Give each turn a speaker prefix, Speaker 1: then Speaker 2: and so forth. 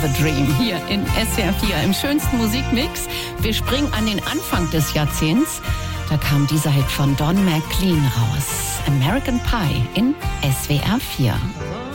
Speaker 1: The Dream hier in SWR 4 im schönsten Musikmix. Wir springen an den Anfang des Jahrzehnts. Da kam dieser Hit von Don McLean raus. American Pie in SWR 4.